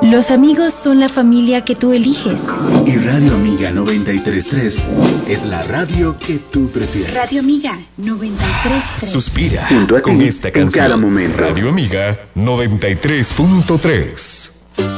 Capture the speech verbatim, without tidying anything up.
Los amigos son la familia que tú eliges. Y Radio Amiga noventa y tres punto tres es la radio que tú prefieres. Radio Amiga noventa y tres punto tres. Suspira Junto a ti con esta en canción. cada momento. Radio Amiga noventa y tres punto tres.